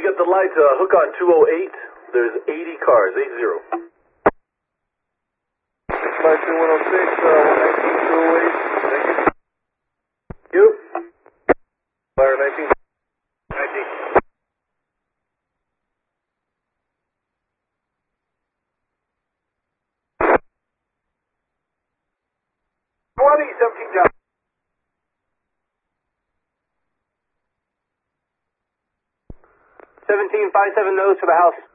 get the light hook on 208. There's 80 cars, 80. Flight 2106, 119, 208. Yep. Flyer 19. 19. 17 down. 1757 nose for the house.